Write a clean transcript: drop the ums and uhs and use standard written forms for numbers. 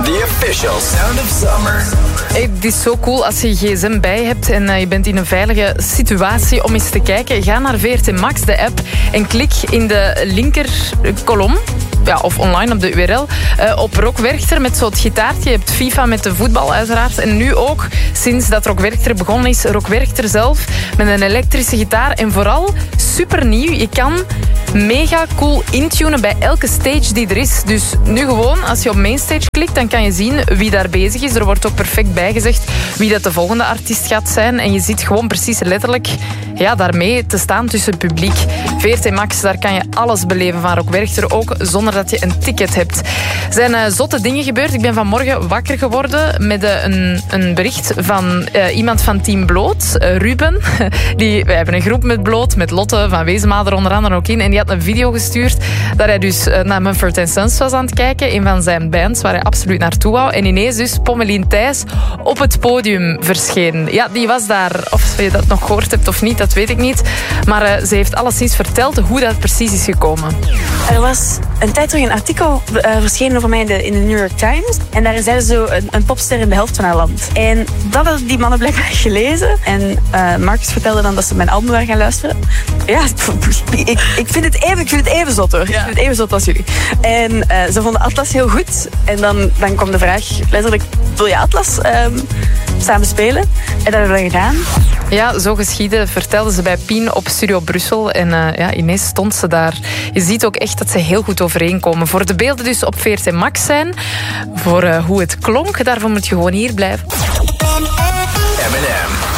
The official sound of summer. Het is zo cool als je je gsm bij hebt en je bent in een veilige situatie om eens te kijken. Ga naar VRT Max, de app, en klik in de linker kolom. Ja, of online op de URL, op Rock Werchter met zo'n gitaartje. Je hebt FIFA met de voetbal uiteraard. En nu ook, sinds dat Rock Werchter begonnen is, Rock Werchter zelf met een elektrische gitaar. En vooral supernieuw, je kan mega cool intunen bij elke stage die er is. Dus nu gewoon, als je op Mainstage klikt, dan kan je zien wie daar bezig is. Er wordt ook perfect bijgezegd wie dat de volgende artiest gaat zijn. En je ziet gewoon precies letterlijk daarmee te staan tussen het publiek. VRT Max, daar kan je alles beleven van Rock Werchter, ook zonder dat je een ticket hebt. Er zijn zotte dingen gebeurd. Ik ben vanmorgen wakker geworden met een bericht van iemand van Team Bloot, Ruben. Wij hebben een groep met Bloot, met Lotte van Wezenmaat er onder andere ook in. En die had een video gestuurd dat hij dus naar Mumford & Sons was aan het kijken. Een van zijn bands waar hij absoluut naartoe wou. En ineens dus Pommelien Thijs op het podium verscheen. Ja, die was daar. Of je dat nog gehoord hebt of niet, dat weet ik niet. Maar ze heeft alleszins verteld hoe dat precies is gekomen. Er was een tijd terug een artikel verschenen over mij in de New York Times. En daarin zei ze zo een popster in de helft van haar land. En dat hadden die mannen blijkbaar gelezen. En Marcus vertelde dan dat ze mijn album waren gaan luisteren. Ja, ik vind het even zot hoor. Ja. Ik vind het even zot als jullie. En ze vonden Atlas heel goed. En dan kwam de vraag, letterlijk, wil je Atlas samen spelen? En dat hebben we gedaan. Ja, zo geschiedde, vertelde ze bij Pien op Studio Brussel. En ineens stond ze daar. Je ziet ook echt dat ze heel goed overeenkomen. Voor de beelden dus op VRT Max zijn. Voor hoe het klonk, daarvoor moet je gewoon hier blijven. M&M.